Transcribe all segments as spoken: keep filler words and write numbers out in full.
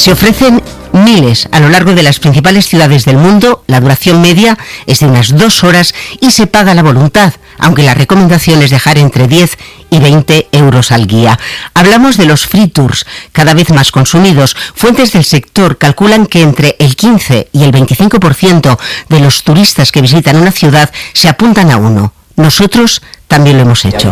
Se ofrecen miles a lo largo de las principales ciudades del mundo. La duración media es de unas dos horas y se paga la voluntad, aunque la recomendación es dejar entre diez y veinte euros al guía. Hablamos de los free tours, cada vez más consumidos. Fuentes del sector calculan que entre el quince y el veinticinco por ciento de los turistas que visitan una ciudad se apuntan a uno. Nosotros también lo hemos hecho.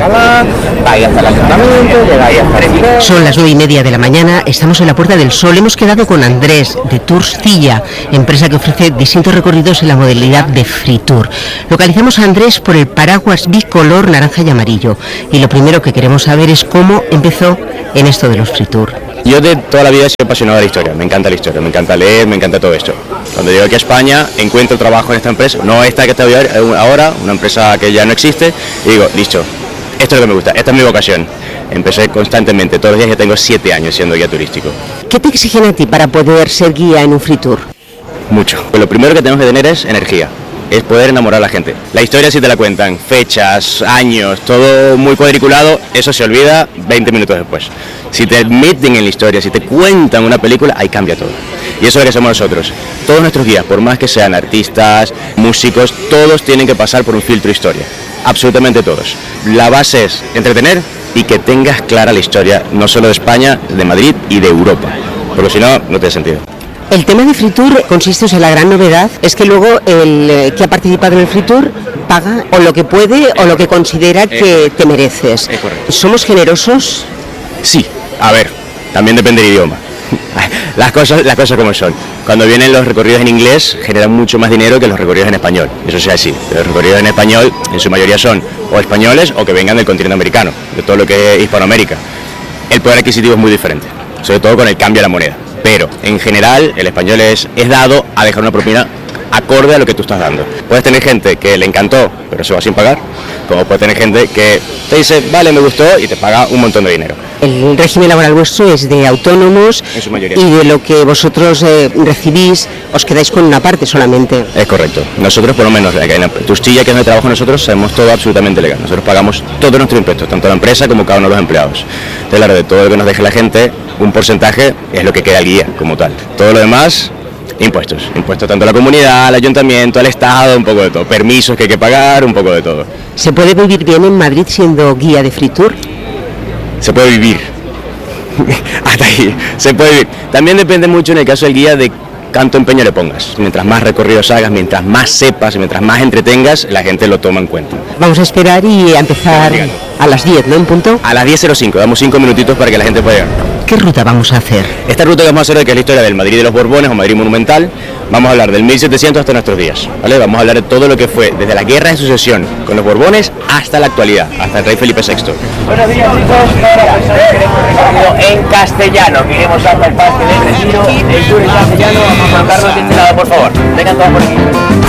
Son las nueve y media de la mañana, estamos en la Puerta del Sol. Hemos quedado con Andrés, de Tours Cilla, empresa que ofrece distintos recorridos en la modalidad de free tour. Localizamos a Andrés por el paraguas bicolor naranja y amarillo. Y lo primero que queremos saber es cómo empezó en esto de los free tour. Yo de toda la vida he sido apasionado de la historia, me encanta la historia, me encanta leer, me encanta todo esto. Cuando llego aquí a España, encuentro trabajo en esta empresa, no esta que estoy ahora, una empresa que ya no existe, y digo, listo, esto es lo que me gusta, esta es mi vocación. Empecé constantemente, todos los días, que tengo siete años siendo guía turístico. ¿Qué te exigen a ti para poder ser guía en un free tour? Mucho. Pues lo primero que tenemos que tener es energía. Es poder enamorar a la gente. La historia si te la cuentan, fechas, años, todo muy cuadriculado, eso se olvida veinte minutos después. Si te meten en la historia, si te cuentan una película, ahí cambia todo. Y eso es lo que somos nosotros. Todos nuestros guías, por más que sean artistas, músicos, todos tienen que pasar por un filtro historia. Absolutamente todos. La base es entretener y que tengas clara la historia, no solo de España, de Madrid y de Europa. Porque si no, no tiene sentido. El tema de free tour consiste, o sea, la gran novedad es que luego el que ha participado en el free tour paga o lo que puede o lo que considera que te mereces. Es correcto. ¿Somos generosos? Sí, a ver, también depende del idioma. Las cosas, las cosas como son. Cuando vienen los recorridos en inglés generan mucho más dinero que los recorridos en español. Eso sí, así. Los recorridos en español en su mayoría son o españoles o que vengan del continente americano, de todo lo que es Hispanoamérica. El poder adquisitivo es muy diferente, sobre todo con el cambio de la moneda. Pero en general el español es, es dado a dejar una propina acorde a lo que tú estás dando. Puedes tener gente que le encantó pero se va sin pagar, como puedes tener gente que te dice vale, me gustó y te paga un montón de dinero. El régimen laboral vuestro es de autónomos en su mayoría, y de lo que vosotros eh, recibís os quedáis con una parte solamente. Es correcto. Nosotros por lo menos en la Tours Cilla, que es donde trabajo nosotros, sabemos todo absolutamente legal. Nosotros pagamos todos nuestros impuestos, tanto la empresa como cada uno de los empleados. Entonces, claro, de todo lo que nos deje la gente, un porcentaje es lo que queda al guía como tal. Todo lo demás, impuestos. Impuestos tanto a la comunidad, al ayuntamiento, al Estado, un poco de todo. Permisos que hay que pagar, un poco de todo. ¿Se puede vivir bien en Madrid siendo guía de free tour? Se puede vivir. Hasta ahí. Se puede vivir. También depende mucho en el caso del guía de cuánto empeño le pongas. Mientras más recorridos hagas, mientras más sepas, mientras más entretengas, la gente lo toma en cuenta. Vamos a esperar y a empezar a las diez, ¿no? En punto. A las diez cero cinco, damos cinco minutitos para que la gente pueda llegar. ¿Qué ruta vamos a hacer? Esta ruta que vamos a hacer hoy, que es la historia del Madrid de los Borbones o Madrid monumental, vamos a hablar del mil setecientos hasta nuestros días, ¿vale? Vamos a hablar de todo lo que fue desde la guerra de sucesión con los Borbones hasta la actualidad, hasta el rey Felipe sexto. Buenos días, chicos. En castellano, que iremos hasta el Parque del Retiro, el tour en castellano. Vamos a contarnos de este lado, por favor. Vengan todos por aquí.